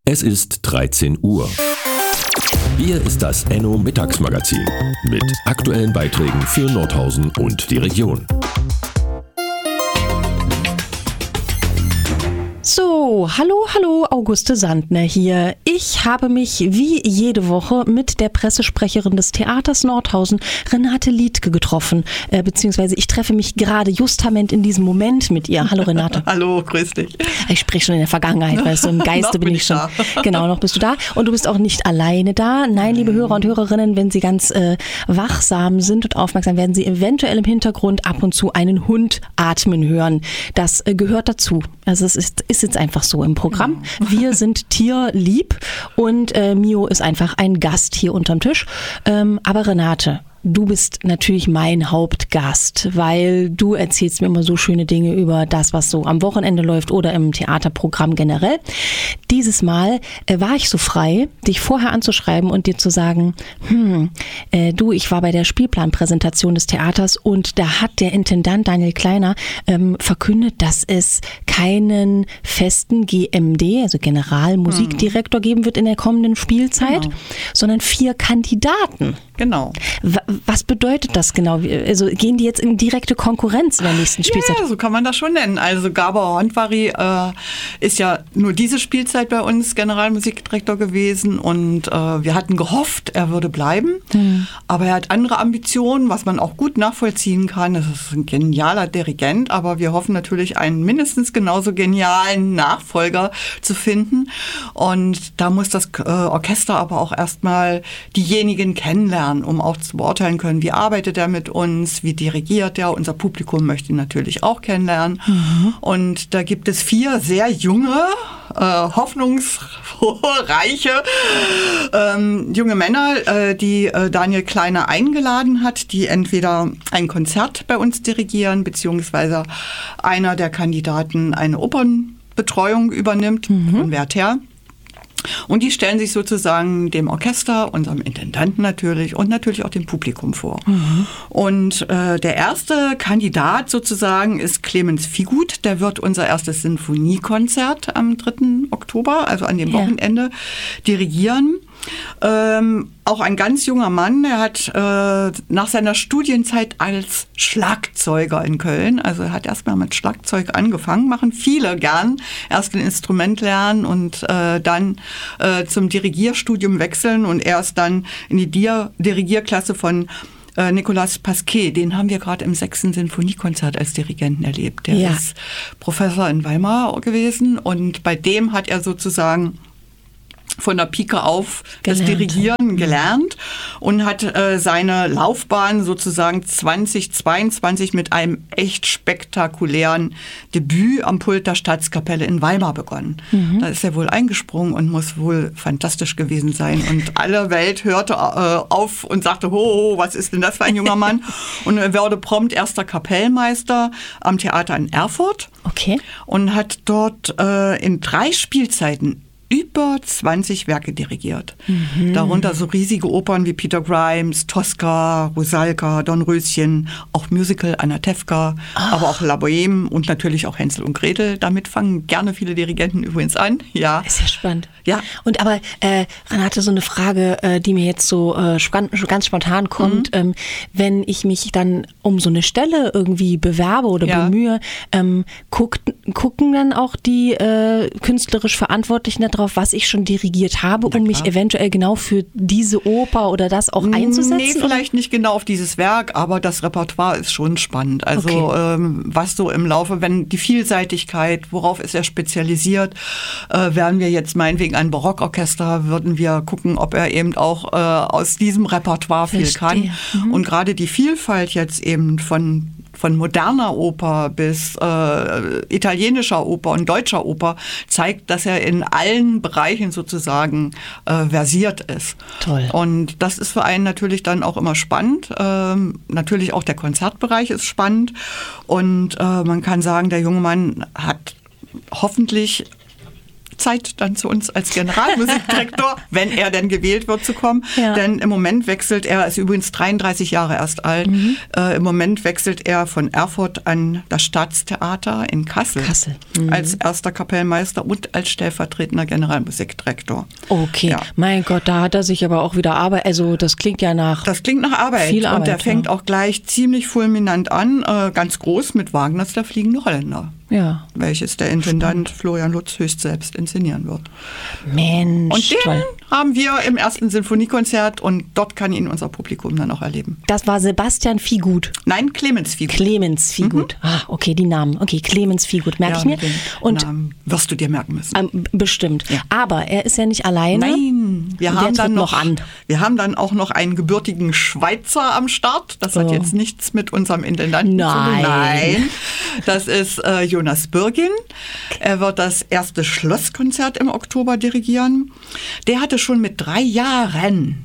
Es ist 13 Uhr. Hier ist das Enno Mittagsmagazin mit aktuellen Beiträgen für Nordhausen und die Region. So, hallo, Auguste Sandner hier. Ich habe mich wie jede Woche mit der Pressesprecherin des Theaters Nordhausen, Renate Liedtke, getroffen. Beziehungsweise ich treffe mich gerade justament in diesem Moment mit ihr. Hallo Renate. Hallo, grüß dich. Ich spreche schon in der Vergangenheit, weißt du, im Geiste bin ich schon. Genau, noch bist du da. Und du bist auch nicht alleine da. Nein, liebe Hörer und Hörerinnen, wenn Sie ganz wachsam sind und aufmerksam, werden Sie eventuell im Hintergrund ab und zu einen Hund atmen hören. Das gehört dazu. Also es ist jetzt einfach so im Programm. Wir sind tierlieb und Mio ist einfach ein Gast hier unterm Tisch. Aber Renate, du bist natürlich mein Hauptgast, weil du erzählst mir immer so schöne Dinge über das, was so am Wochenende läuft oder im Theaterprogramm generell. Dieses Mal war ich so frei, dich vorher anzuschreiben und dir zu sagen, ich war bei der Spielplanpräsentation des Theaters und da hat der Intendant Daniel Kleiner verkündet, dass es keinen festen GMD, also Generalmusikdirektor, geben wird in der kommenden Spielzeit, sondern 4 Kandidaten. Genau. Was bedeutet das genau? Also gehen die jetzt in direkte Konkurrenz in der nächsten Spielzeit? Ja, so kann man das schon nennen. Also Gabor Hontvary ist ja nur diese Spielzeit bei uns Generalmusikdirektor gewesen und wir hatten gehofft, er würde bleiben. Aber er hat andere Ambitionen, was man auch gut nachvollziehen kann. Das ist ein genialer Dirigent, aber wir hoffen natürlich, einen mindestens genauso genialen Nachfolger zu finden. Und da muss das Orchester aber auch erstmal diejenigen kennenlernen, um auch zu beurteilen können, wie arbeitet er mit uns, wie dirigiert er. Unser Publikum möchte ihn natürlich auch kennenlernen. Und da gibt es 4 sehr junge, hoffnungsreiche junge Männer, die Daniel Kleiner eingeladen hat, die entweder ein Konzert bei uns dirigieren, beziehungsweise einer der Kandidaten eine Opernbetreuung übernimmt, von Werther. Und die stellen sich sozusagen dem Orchester, unserem Intendanten natürlich und natürlich auch dem Publikum vor. Und der erste Kandidat sozusagen ist Clemens Fiegut. Der wird unser erstes Sinfoniekonzert am 3. Oktober, also an dem Wochenende, dirigieren. Auch ein ganz junger Mann, er hat nach seiner Studienzeit als Schlagzeuger in Köln, also er hat erstmal mit Schlagzeug angefangen, machen viele gern, erst ein Instrument lernen und dann zum Dirigierstudium wechseln und erst dann in die Dirigierklasse von Nicolas Pasquet, den haben wir gerade im 6. Sinfoniekonzert als Dirigenten erlebt. Der ist Professor in Weimar gewesen und bei dem hat er sozusagen von der Pike auf das Dirigieren gelernt und hat seine Laufbahn sozusagen 2022 mit einem echt spektakulären Debüt am Pult der Staatskapelle in Weimar begonnen. Da ist er wohl eingesprungen und muss wohl fantastisch gewesen sein. Und alle Welt hörte auf und sagte, was ist denn das für ein junger Mann? Und er wurde prompt erster Kapellmeister am Theater in Erfurt. Okay. Und hat dort in 3 Spielzeiten über 20 Werke dirigiert. Darunter so riesige Opern wie Peter Grimes, Tosca, Rusalka, Dornröschen, auch Musical Anatevka, aber auch La Bohème und natürlich auch Hänsel und Gretel. Damit fangen gerne viele Dirigenten übrigens an. Ja. Ist ja spannend. Ja. Und aber Renate, so eine Frage, die mir jetzt so ganz spontan kommt, wenn ich mich dann um so eine Stelle irgendwie bewerbe oder bemühe, gucken dann auch die künstlerisch Verantwortlichen darauf, was ich schon dirigiert habe, um mich eventuell genau für diese Oper oder das auch einzusetzen? Nee, vielleicht nicht genau auf dieses Werk, aber das Repertoire ist schon spannend. Also was so im Laufe, wenn die Vielseitigkeit, worauf ist er spezialisiert, wären wir jetzt meinetwegen ein Barockorchester, würden wir gucken, ob er eben auch aus diesem Repertoire viel kann. Und gerade die Vielfalt jetzt eben von moderner Oper bis italienischer Oper und deutscher Oper zeigt, dass er in allen Bereichen sozusagen versiert ist. Toll. Und das ist für einen natürlich dann auch immer spannend. Natürlich auch der Konzertbereich ist spannend. Und man kann sagen, der junge Mann hat hoffentlich Zeit dann zu uns als Generalmusikdirektor, wenn er denn gewählt wird, zu kommen. Ja. Denn im Moment wechselt er ist übrigens 33 Jahre erst alt, im Moment wechselt er von Erfurt an das Staatstheater in Kassel. Als erster Kapellmeister und als stellvertretender Generalmusikdirektor. Okay, ja. Mein Gott, da hat er sich aber auch wieder Arbeit, also das klingt ja nach... Das klingt nach Arbeit. Viel Arbeit. Und der fängt auch gleich ziemlich fulminant an, ganz groß mit Wagners Der fliegende Holländer. Ja. Welches der Intendant Florian Lutz höchst selbst inszenieren wird. Mensch, und den toll. haben wir im ersten Sinfoniekonzert und dort kann ihn unser Publikum dann auch erleben. Das war Sebastian Viehgut. Nein, Clemens Viehgut. Clemens Viehgut. Okay, die Namen. Okay, Clemens Viehgut, merke ich mir. Und Namen wirst du dir merken müssen. Bestimmt. Ja. Aber er ist ja nicht alleine. Nein, wir haben dann auch noch einen gebürtigen Schweizer am Start. Das hat jetzt nichts mit unserem Intendanten zu tun. Nein, das ist Jonas Bürgin. Er wird das erste Schlosskonzert im Oktober dirigieren. Der hatte schon mit 3 Jahren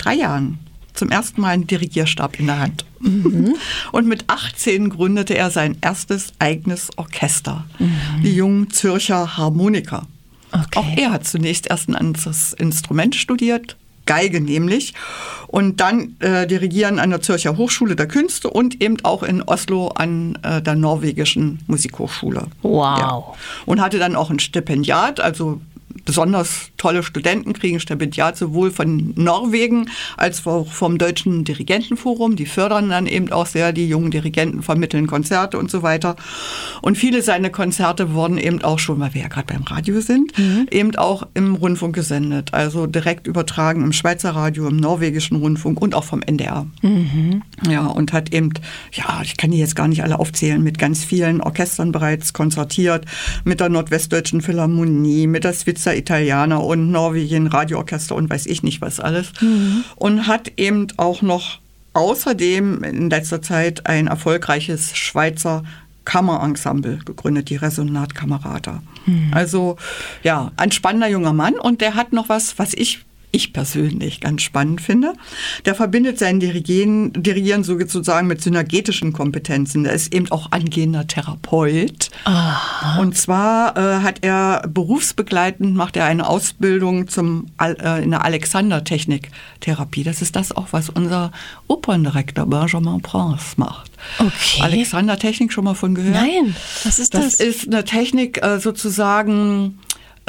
zum ersten Mal einen Dirigierstab in der Hand. Und mit 18 gründete er sein erstes eigenes Orchester, die Jungen Zürcher Harmoniker. Okay. Auch er hat zunächst erst ein anderes Instrument studiert, Geige nämlich, und dann dirigieren an der Zürcher Hochschule der Künste und eben auch in Oslo an der norwegischen Musikhochschule. Wow. Ja. Und hatte dann auch ein Stipendiat, also besonders tolle Studenten kriegen Stipendiat sowohl von Norwegen als auch vom Deutschen Dirigentenforum. Die fördern dann eben auch sehr die jungen Dirigenten, vermitteln Konzerte und so weiter. Und viele seiner Konzerte wurden eben auch schon, weil wir ja gerade beim Radio sind, eben auch im Rundfunk gesendet. Also direkt übertragen im Schweizer Radio, im norwegischen Rundfunk und auch vom NDR. Ja, und hat eben, ja, ich kann die jetzt gar nicht alle aufzählen, mit ganz vielen Orchestern bereits konzertiert, mit der Nordwestdeutschen Philharmonie, mit der Svizzera Italiana und Norwegen Radioorchester und weiß ich nicht was alles. Und hat eben auch noch außerdem in letzter Zeit ein erfolgreiches Schweizer Kammerensemble gegründet, die Resonat-Kamerata. Also ja, ein spannender junger Mann und der hat noch was ich persönlich ganz spannend finde. Der verbindet sein Dirigieren sozusagen mit synergetischen Kompetenzen. Der ist eben auch angehender Therapeut. Aha. Und zwar hat er berufsbegleitend, macht er eine Ausbildung in der Alexander-Technik-Therapie. Das ist das auch, was unser Operndirektor Benjamin Prince macht. Okay. Alexander-Technik, schon mal von gehört? Nein, was ist das? Das ist eine Technik sozusagen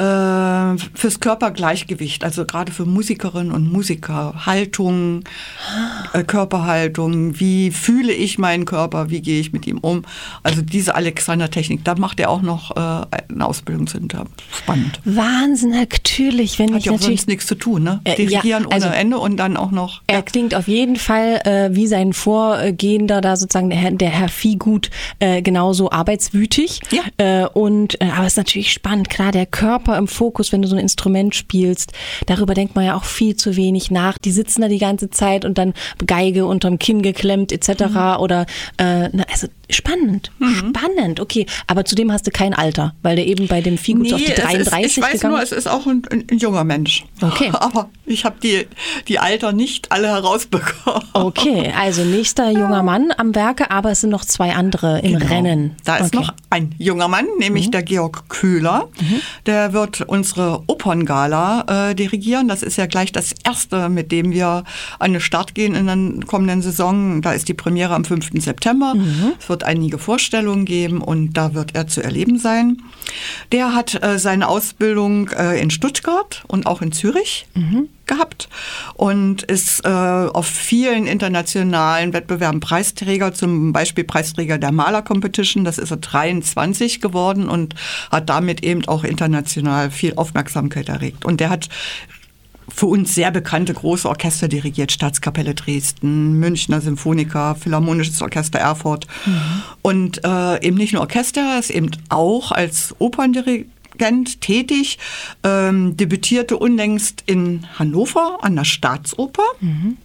fürs Körpergleichgewicht, also gerade für Musikerinnen und Musiker, Haltung, Körperhaltung, wie fühle ich meinen Körper, wie gehe ich mit ihm um. Also diese Alexander-Technik, da macht er auch noch eine Ausbildung hinter. Spannend. Wahnsinn, natürlich. Wenn hat ja auch sonst nichts zu tun, ne? Dirigieren ohne Ende und dann auch noch... Er klingt auf jeden Fall wie sein Vorgehender, da sozusagen der Herr Viehgut, genauso arbeitswütig. Ja. Aber es ist natürlich spannend, klar, der Körper im Fokus, wenn du so ein Instrument spielst. Darüber denkt man ja auch viel zu wenig nach. Die sitzen da die ganze Zeit und dann Geige unterm Kinn geklemmt etc. Oder also spannend, spannend. Okay, aber zudem hast du kein Alter, weil der eben bei dem Viehgut auf die 33 ich weiß nur, es ist auch ein junger Mensch. Okay. Aber ich habe die Alter nicht alle herausbekommen. Okay, also nächster junger Mann am Werke, aber es sind noch 2 andere im Rennen. Da ist noch ein junger Mann, nämlich der Georg Köhler. Der wird unsere Operngala dirigieren. Das ist ja gleich das erste, mit dem wir an den Start gehen in der kommenden Saison. Da ist die Premiere am 5. September. Es wird einige Vorstellungen geben und da wird er zu erleben sein. Der hat seine Ausbildung in Stuttgart und auch in Zürich gehabt und ist auf vielen internationalen Wettbewerben Preisträger, zum Beispiel Preisträger der Maler Competition, das ist er 23 geworden und hat damit eben auch international viel Aufmerksamkeit erregt. Und der hat für uns sehr bekannte große Orchester dirigiert, Staatskapelle Dresden, Münchner Symphoniker, Philharmonisches Orchester Erfurt und eben nicht nur Orchester, er ist eben auch als Operndirigent tätig, debütierte unlängst in Hannover an der Staatsoper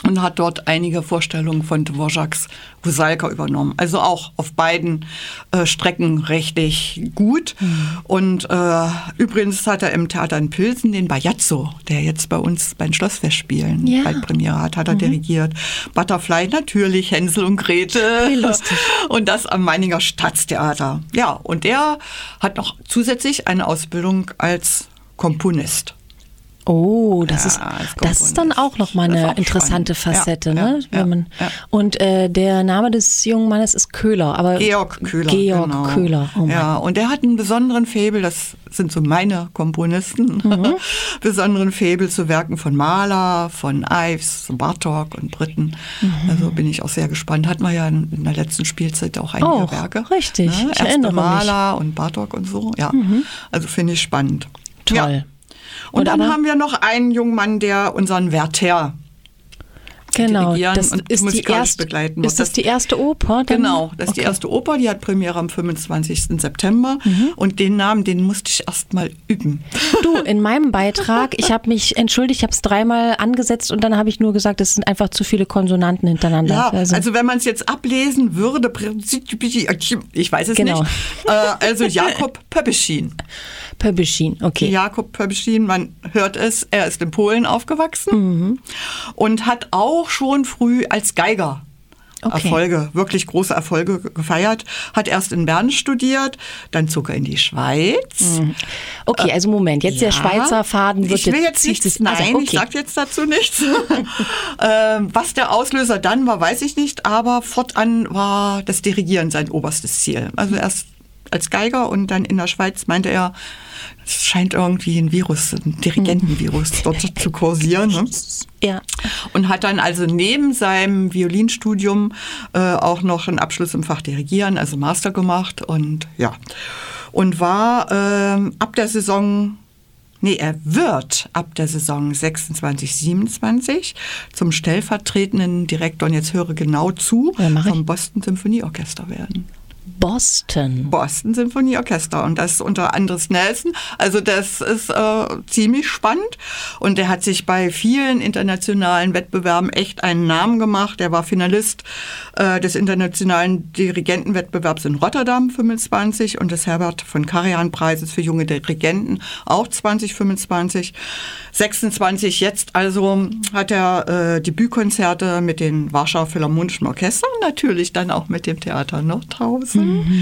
und hat dort einige Vorstellungen von Dvořáks Rusalka übernommen. Also auch auf beiden Strecken richtig gut. Und übrigens hat er im Theater in Pilsen den Bajazzo, der jetzt bei uns bei den Schlossfestspielen bald Premiere hat er dirigiert. Butterfly natürlich, Hänsel und Gretel. Wie lustig. Und das am Meininger Staatstheater. Ja, und er hat noch zusätzlich eine Ausbildung als Komponist. Oh, das ist dann auch nochmal eine interessante Facette, ne? Und der Name des jungen Mannes ist Köhler, aber Georg Köhler. Köhler. Oh ja, und er hat einen besonderen Faible, das sind so meine Komponisten, besonderen Faible zu Werken von Mahler, von Ives, Bartók und Britten. Also bin ich auch sehr gespannt. Hatten wir ja in der letzten Spielzeit auch einige Werke. Richtig, ne? Ich erinnere mich. Mahler und Bartók und so. Ja, also finde ich spannend. Toll. Ja. Und dann haben wir noch einen jungen Mann, der unseren Werther dirigieren und musikalisch begleiten wird. Ist das die erste Oper? Genau, das ist die erste Oper, die hat Premiere am 25. September und den Namen, den musste ich erst mal üben. Du, in meinem Beitrag, ich habe mich entschuldigt, ich habe es 3-mal angesetzt und dann habe ich nur gesagt, es sind einfach zu viele Konsonanten hintereinander. Ja, also wenn man es jetzt ablesen würde, ich weiß es nicht, also Jakob Pöbeschin. Pöbeschin, okay. Jakob Pöbeschin, man hört es, er ist in Polen aufgewachsen und hat auch schon früh als Geiger Erfolge, wirklich große Erfolge gefeiert. Hat erst in Bern studiert, dann zog er in die Schweiz. Okay, also Moment, jetzt der Schweizer Faden wird ich will jetzt nichts, ich sage jetzt dazu nichts. Was der Auslöser dann war, weiß ich nicht, aber fortan war das Dirigieren sein oberstes Ziel. Also erst als Geiger und dann in der Schweiz meinte er, es scheint irgendwie ein Virus, ein Dirigentenvirus dort zu kursieren. Ne? Ja. Und hat dann also neben seinem Violinstudium auch noch einen Abschluss im Fach Dirigieren, also Master gemacht und ja. Und war ab der Saison, er wird ab der Saison 26, 27 zum stellvertretenden Direktor, und jetzt höre genau zu, vom Boston Symphonieorchester werden. Boston Symphonieorchester und das unter Andres Nelson. Also das ist ziemlich spannend und der hat sich bei vielen internationalen Wettbewerben echt einen Namen gemacht. Er war Finalist des internationalen Dirigentenwettbewerbs in Rotterdam 25 und des Herbert von Karajan Preises für junge Dirigenten auch 2025. 26 jetzt also hat er Debütkonzerte mit den Warschauer Philharmonischen Orchestern, natürlich dann auch mit dem Theater Nordhausen.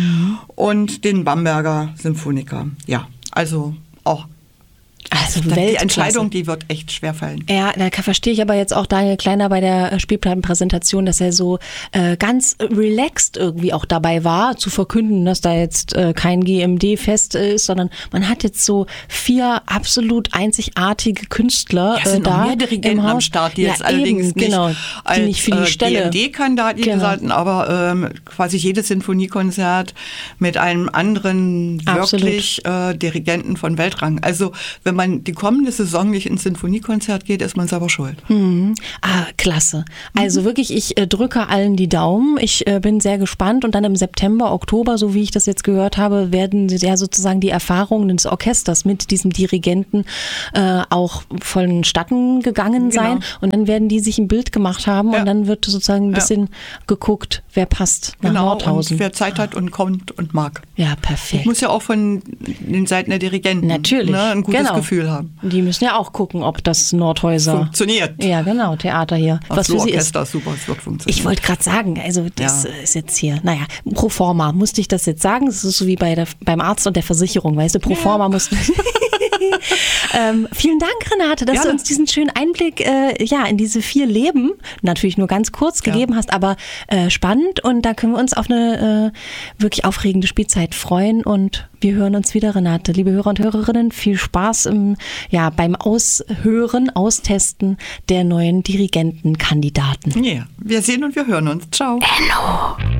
Und den Bamberger Symphoniker. Ja, also auch. Also die Entscheidung, die wird echt schwer fallen. Ja, da verstehe ich aber jetzt auch Daniel Kleiner bei der Spielplattenpräsentation, dass er so ganz relaxed irgendwie auch dabei war, zu verkünden, dass da jetzt kein GMD-Fest ist, sondern man hat jetzt so 4 absolut einzigartige Künstler sind da noch mehr Dirigenten im Haus. Am Start, die jetzt allerdings nicht, die nicht für die Stelle GMD-Kandidaten, aber quasi jedes Sinfoniekonzert mit einem anderen wirklich Dirigenten von Weltrang. Also wenn man die kommende Saison nicht ins Sinfoniekonzert geht, ist man selber schuld. Klasse. Also wirklich, ich drücke allen die Daumen. Ich bin sehr gespannt und dann im September, Oktober, so wie ich das jetzt gehört habe, werden ja sozusagen die Erfahrungen des Orchesters mit diesem Dirigenten auch vonstatten gegangen sein und dann werden die sich ein Bild gemacht haben und dann wird sozusagen ein bisschen geguckt, wer passt nach Nordhausen. Und wer Zeit hat und kommt und mag. Ja, perfekt. Ich muss ja auch von den Seiten der Dirigenten natürlich ein gutes Gefühl haben. Die müssen ja auch gucken, ob das Nordhäuser funktioniert. Ja, genau, Theater hier. Was für sie ist. Super, es wird funktionieren. Ich wollte gerade sagen, also das ist jetzt hier, pro forma musste ich das jetzt sagen. Das ist so wie beim Arzt und der Versicherung, weißt du, pro forma mussten. Vielen Dank, Renate, dass du uns diesen schönen Einblick in diese 4 Leben, natürlich nur ganz kurz gegeben hast, aber spannend und da können wir uns auf eine wirklich aufregende Spielzeit freuen und wir hören uns wieder, Renate. Liebe Hörer und Hörerinnen, viel Spaß beim Austesten der neuen Dirigentenkandidaten. Ja, wir sehen und wir hören uns. Ciao. Hello.